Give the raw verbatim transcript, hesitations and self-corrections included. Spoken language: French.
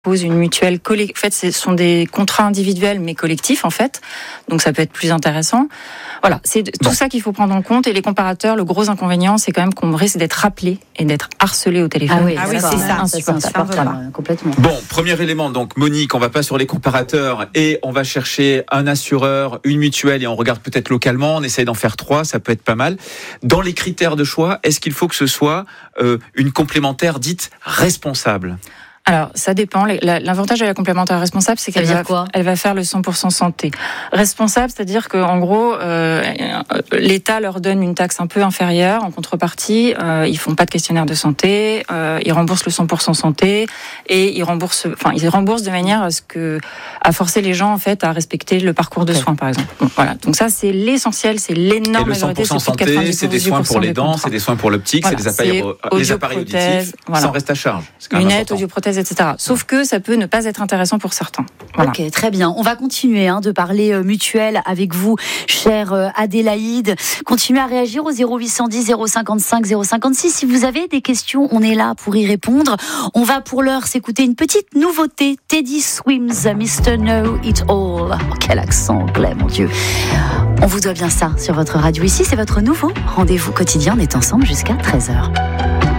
pose une mutuelle collective. En fait, ce sont des contrats individuels mais collectifs en fait, donc ça peut être plus intéressant. Voilà, c'est tout bon. ça qu'il faut prendre en compte. Et les comparateurs, le gros inconvénient, c'est quand même qu'on risque d'être rappelé et d'être harcelé au téléphone. Ah oui, ah oui c'est ça, insupportable. c'est insupportable, complètement. Bon, premier élément, donc Monique, on va pas sur les comparateurs et on va chercher un assureur, une mutuelle et on regarde peut-être localement. On essaye d'en faire trois, ça peut être pas mal. Dans les critères de choix, est-ce qu'il faut que ce soit euh, une complémentaire dite responsable ? Alors, ça dépend. L'avantage de la complémentaire responsable, c'est qu'elle va, elle va faire le cent pour cent santé. Responsable, c'est-à-dire qu'en gros, euh, l'État leur donne une taxe un peu inférieure en contrepartie. Euh, ils font pas de questionnaire de santé, euh, ils remboursent le cent pour cent santé et ils remboursent, enfin, ils remboursent de manière à ce que, à forcer les gens en fait à respecter le parcours de okay. soins, par exemple. Bon, voilà. Donc ça, c'est l'essentiel, c'est l'énorme majorité. Et le cent pour cent santé, c'est des soins pour les dents, c'est des soins pour l'optique, voilà, c'est des appareils, c'est les appareils auditifs, voilà. Sans reste à charge. Lunettes, audioprothèses, et cetera. Sauf que ça peut ne pas être intéressant pour certains. Voilà. Ok, très bien. On va continuer hein, de parler euh, mutuelle avec vous, chère euh, Adélaïde. Continuez à réagir au zéro huit cent dix zéro cinquante-cinq zéro cinquante-six. Si vous avez des questions, on est là pour y répondre. On va pour l'heure s'écouter une petite nouveauté. Teddy Swims, mister Know It All. Oh, quel accent anglais, mon Dieu. On vous doit bien ça sur votre radio. Ici, c'est votre nouveau rendez-vous quotidien. On est ensemble jusqu'à treize heures.